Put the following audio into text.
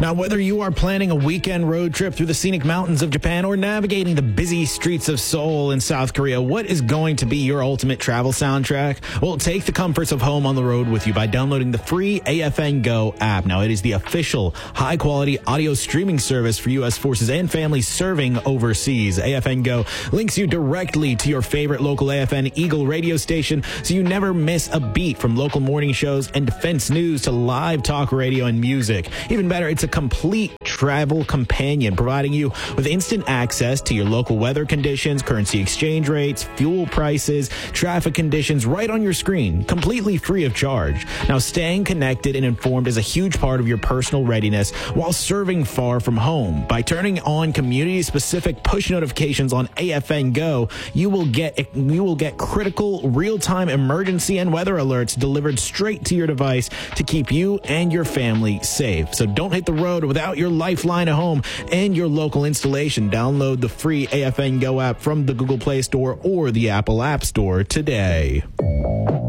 Now, whether you are planning a weekend road trip through the scenic mountains of Japan or navigating the busy streets of Seoul in South Korea, what is going to be your ultimate travel soundtrack? Well, take the comforts of home on the road with you by downloading the free AFN Go app. Now, it is the official high-quality audio streaming service for U.S. forces and families serving overseas. AFN Go links you directly to your favorite local AFN Eagle radio station, so you never miss a beat from local morning shows and defense news to live talk radio and music. Even better, it's a complete travel companion, providing you with instant access to your local weather conditions, currency exchange rates, fuel prices, traffic conditions right on your screen, completely free of charge. Now, staying connected and informed is a huge part of your personal readiness while serving far from home. By turning on community-specific push notifications on AFN Go, you will get critical real-time emergency and weather alerts delivered straight to your device to keep you and your family safe. So don't hit the road without your lifeline at home and your local installation. Download the free AFN Go app from the Google Play Store or the Apple App Store today.